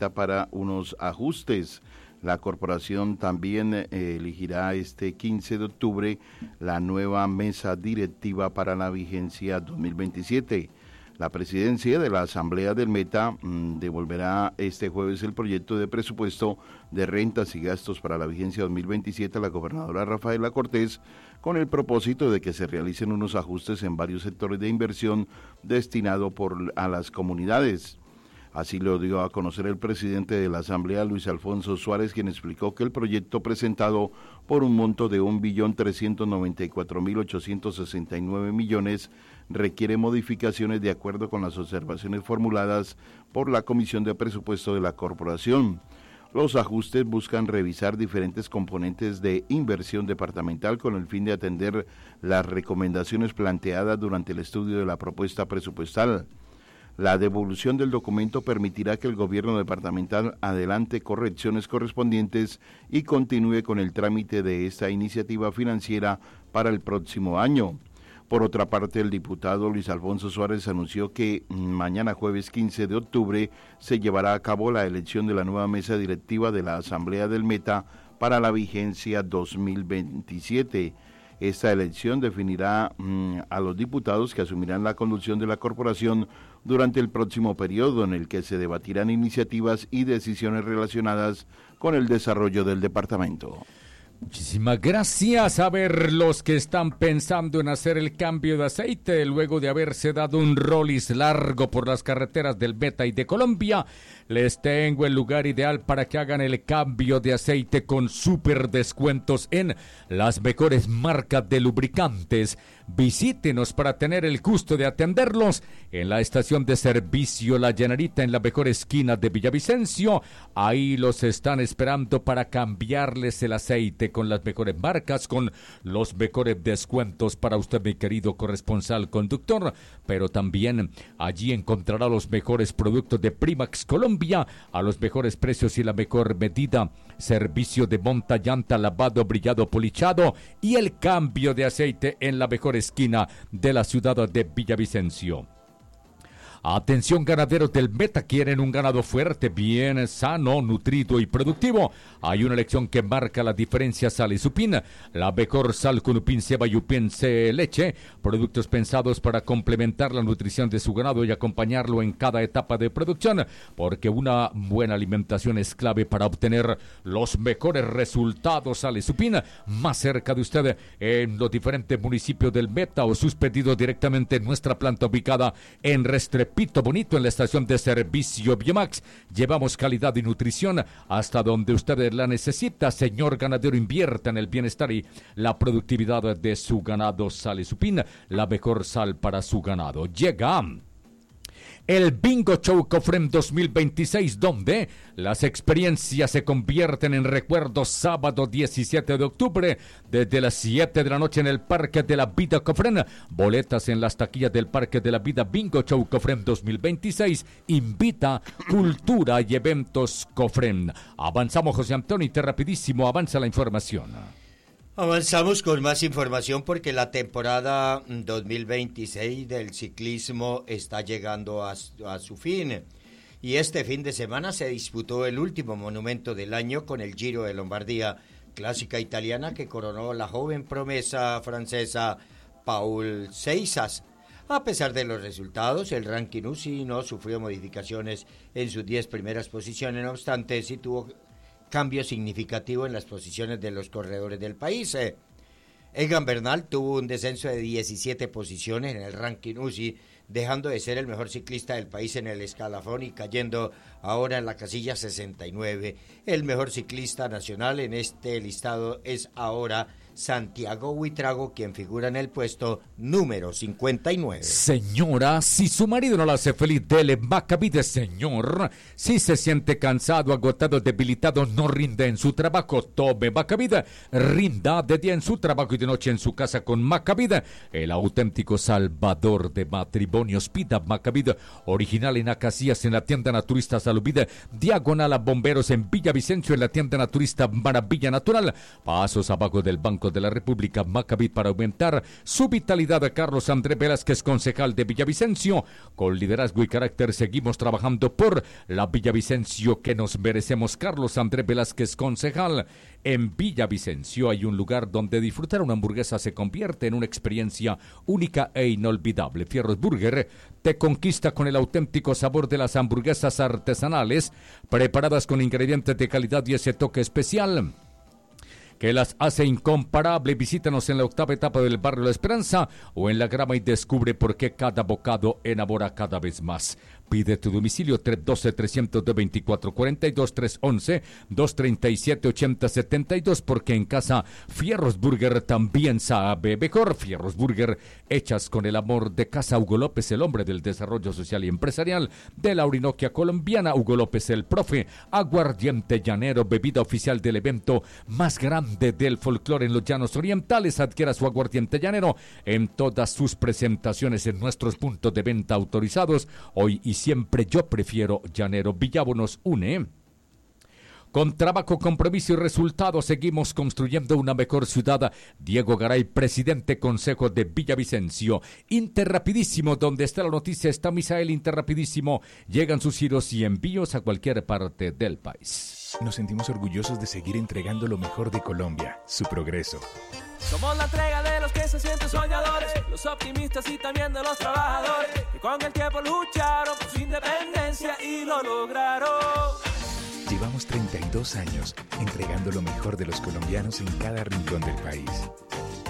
meta para unos ajustes. La corporación también elegirá este 15 de octubre la nueva mesa directiva para la vigencia 2027. La presidencia de la Asamblea del Meta devolverá este jueves el proyecto de presupuesto de rentas y gastos para la vigencia 2027 a la gobernadora Rafaela Cortés, con el propósito de que se realicen unos ajustes en varios sectores de inversión destinado a las comunidades. Así lo dio a conocer el presidente de la Asamblea, Luis Alfonso Suárez, quien explicó que el proyecto presentado por un monto de 1.394.869 millones requiere modificaciones de acuerdo con las observaciones formuladas por la Comisión de Presupuesto de la Corporación. Los ajustes buscan revisar diferentes componentes de inversión departamental con el fin de atender las recomendaciones planteadas durante el estudio de la propuesta presupuestal. La devolución del documento permitirá que el gobierno departamental adelante correcciones correspondientes y continúe con el trámite de esta iniciativa financiera para el próximo año. Por otra parte, el diputado Luis Alfonso Suárez anunció que mañana jueves 15 de octubre se llevará a cabo la elección de la nueva mesa directiva de la Asamblea del Meta para la vigencia 2027. Esta elección definirá a los diputados que asumirán la conducción de la corporación durante el próximo periodo, en el que se debatirán iniciativas y decisiones relacionadas con el desarrollo del departamento. Muchísimas gracias. A ver, los que están pensando en hacer el cambio de aceite luego de haberse dado un rolis largo por las carreteras del Meta y de Colombia, les tengo el lugar ideal para que hagan el cambio de aceite con súper descuentos en las mejores marcas de lubricantes. Visítenos para tener el gusto de atenderlos en la estación de servicio La Llanarita, en la mejor esquina de Villavicencio. Ahí los están esperando para cambiarles el aceite con las mejores marcas, con los mejores descuentos para usted, mi querido corresponsal conductor. Pero también allí encontrará los mejores productos de Primax Colombia a los mejores precios y la mejor medida. Servicio de monta, llanta, lavado, brillado, polichado y el cambio de aceite en la mejor esquina de la ciudad de Villavicencio. Atención, ganaderos del Meta, quieren un ganado fuerte, bien sano, nutrido y productivo. Hay una elección que marca la diferencia: Sal y Supin, la mejor sal con Upin Ceba y Upin C leche, productos pensados para complementar la nutrición de su ganado y acompañarlo en cada etapa de producción, porque una buena alimentación es clave para obtener los mejores resultados. Sal y Supin, más cerca de usted en los diferentes municipios del Meta, o sus pedidos directamente en nuestra planta ubicada en Restrepo Pito Bonito, en la estación de servicio Biomax. Llevamos calidad y nutrición hasta donde usted la necesita. Señor ganadero, invierta en el bienestar y la productividad de su ganado. Sal y Supin, la mejor sal para su ganado. Llega el Bingo Show Cofrem 2026, donde las experiencias se convierten en recuerdos. Sábado 17 de octubre, desde las 7 de la noche en el Parque de la Vida Cofrem. Boletas en las taquillas del Parque de la Vida. Bingo Show Cofrem 2026 invita Cultura y Eventos Cofrem. Avanzamos, José Antonio, y te rapidísimo avanza la información. Avanzamos con más información porque la temporada 2026 del ciclismo está llegando a su fin. Y este fin de semana se disputó el último monumento del año con el Giro de Lombardía, clásica italiana que coronó la joven promesa francesa Paul Seixas. A pesar de los resultados, el ranking UCI no sufrió modificaciones en sus 10 primeras posiciones, no obstante, sí tuvo cambio significativo en las posiciones de los corredores del país. Egan Bernal tuvo un descenso de 17 posiciones en el ranking UCI, dejando de ser el mejor ciclista del país en el escalafón y cayendo ahora en la casilla 69. El mejor ciclista nacional en este listado es ahora Santiago Buitrago, quien figura en el puesto número 59. Señora, si su marido no la hace feliz, dele Macavide. Señor, si se siente cansado, agotado, debilitado, no rinde en su trabajo, tome Macavide. Rinda de día en su trabajo y de noche en su casa con Macavide, el auténtico salvador de matrimonios. Pida Macavide, original en Acacias, en la tienda naturista Salubide, diagonal a Bomberos en Villavicencio, en la tienda naturista Maravilla Natural, pasos abajo del Banco Banco de la República Maccabi para aumentar su vitalidad. A Carlos Andrés Velázquez, concejal de Villavicencio. Con liderazgo y carácter seguimos trabajando por la Villavicencio que nos merecemos. Carlos Andrés Velázquez, concejal. En Villavicencio hay un lugar donde disfrutar una hamburguesa se convierte en una experiencia única e inolvidable. Fierros Burger te conquista con el auténtico sabor de las hamburguesas artesanales, preparadas con ingredientes de calidad y ese toque especial que las hace incomparable. Visítanos en la octava etapa del barrio La Esperanza o en La Grama y descubre por qué cada bocado enamora cada vez más. Pide tu domicilio 312-302-2442, 311-237-8072, porque en casa Fierros Burger también sabe mejor. Fierros Burger, hechas con el amor de casa. Hugo López, el hombre del desarrollo social y empresarial de la Orinoquia colombiana. Hugo López, el profe. Aguardiente llanero, bebida oficial del evento más grande del folclore en los llanos orientales. Adquiera su aguardiente llanero en todas sus presentaciones en nuestros puntos de venta autorizados. Hoy y siempre yo prefiero llanero. Villavo nos une. Con trabajo, compromiso y resultados seguimos construyendo una mejor ciudad. Diego Garay, presidente Consejo de Villavicencio. Interrapidísimo, donde está la noticia está Misael. Interrapidísimo, llegan sus giros y envíos a cualquier parte del país. Nos sentimos orgullosos de seguir entregando lo mejor de Colombia, su progreso. Somos la entrega de los que se sienten soñadores, los optimistas y también de los trabajadores, que con el tiempo lucharon por su independencia y lo lograron. Llevamos 32 años entregando lo mejor de los colombianos en cada rincón del país.